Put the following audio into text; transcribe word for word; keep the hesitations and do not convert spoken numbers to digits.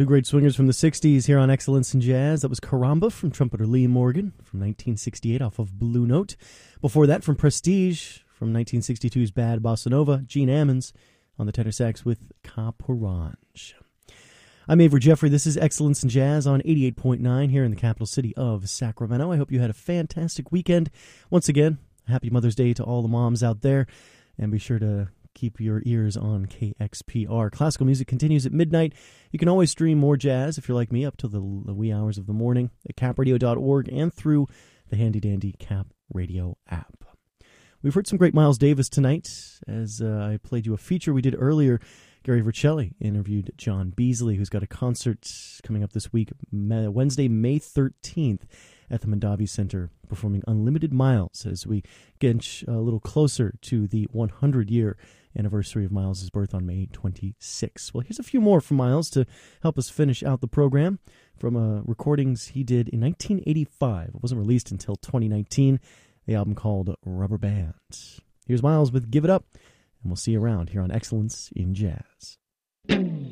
Two great swingers from the sixties here on Excellence in Jazz. That was Caramba from trumpeter Lee Morgan from nineteen sixty-eight off of Blue Note. Before that, from Prestige from nineteen sixty-two's Bad Bossa Nova, Gene Ammons on the tenor sax with Cap Orange. I'm Avery Jeffrey. This is Excellence in Jazz on eighty-eight point nine here in the capital city of Sacramento. I hope you had a fantastic weekend. Once again, happy Mother's Day to all the moms out there, and be sure to keep your ears on K X P R. Classical music continues at midnight. You can always stream more jazz, if you're like me, up to the, the wee hours of the morning at cap radio dot org and through the handy-dandy Cap Radio app. We've heard some great Miles Davis tonight. As uh, I played you a feature we did earlier, Gary Vercelli interviewed John Beasley, who's got a concert coming up this week, Wednesday, May thirteenth, at the Mondavi Center, performing Unlimited Miles as we get a little closer to the hundred-year anniversary of Miles' birth on May twenty-sixth. Well, here's a few more from Miles to help us finish out the program from uh, recordings he did in nineteen eighty-five. It wasn't released until twenty nineteen, the album called Rubber Band. Here's Miles with Give It Up, and we'll see you around here on Excellence in Jazz.